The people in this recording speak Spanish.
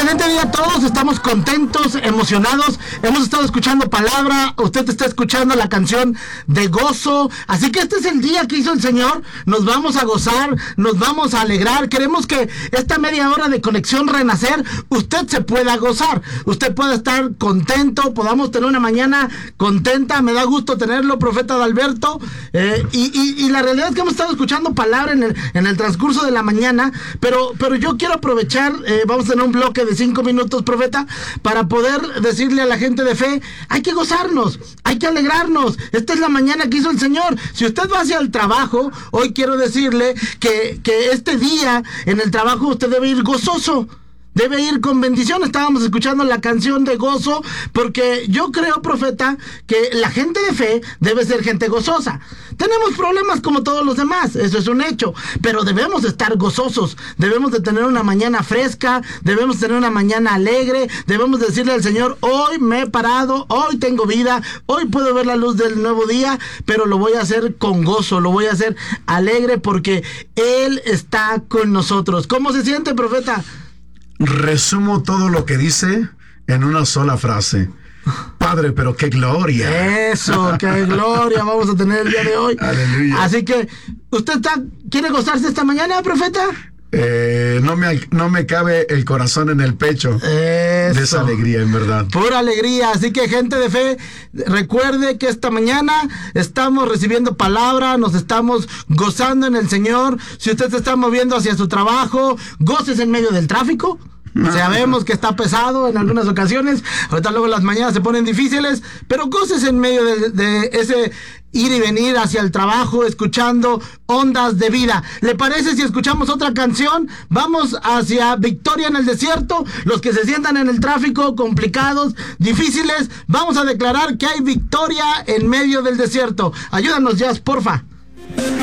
Excelente día a todos, estamos contentos, emocionados, hemos estado escuchando palabra, usted está escuchando la canción de gozo, así que este es el día que hizo el Señor, nos vamos a gozar, nos vamos a alegrar, queremos que esta media hora de Conexión Renacer, usted se pueda gozar, usted pueda estar contento, podamos tener una mañana contenta, me da gusto tenerlo, profeta Adalberto, y la realidad es que hemos estado escuchando palabra en el transcurso de la mañana, pero yo quiero aprovechar, vamos a tener un bloque de 5 minutos, profeta, para poder decirle a la gente de fe, hay que gozarnos, hay que alegrarnos, esta es la mañana que hizo el Señor. Si usted va hacia el trabajo, hoy quiero decirle que este día en el trabajo usted debe ir gozoso, debe ir con bendición. Estábamos escuchando la canción de gozo, porque yo creo, profeta, que la gente de fe debe ser gente gozosa. Tenemos problemas como todos los demás, eso es un hecho, pero debemos estar gozosos, debemos de tener una mañana fresca, debemos tener una mañana alegre, debemos decirle al Señor, hoy me he parado, hoy tengo vida, hoy puedo ver la luz del nuevo día, pero lo voy a hacer con gozo, lo voy a hacer alegre, porque Él está con nosotros. ¿Cómo se siente, profeta? Resumo todo lo que dice en una sola frase. Padre, pero qué gloria. Eso, qué gloria vamos a tener el día de hoy. Aleluya. Así que, ¿usted quiere gozarse esta mañana, profeta? No me cabe el corazón en el pecho. Eso. De esa alegría, en verdad. Pura alegría. Así que, gente de fe, recuerde que esta mañana estamos recibiendo palabra, nos estamos gozando en el Señor. Si usted se está moviendo hacia su trabajo, goces en medio del tráfico. Sabemos que está pesado en algunas ocasiones, ahorita luego las mañanas se ponen difíciles, pero goces en medio de ese ir y venir hacia el trabajo, escuchando ondas de vida. ¿Le parece si escuchamos otra canción? Vamos hacia Victoria en el Desierto. Los que se sientan en el tráfico, complicados, difíciles, vamos a declarar que hay victoria en medio del desierto. Ayúdanos, Jazz, porfa.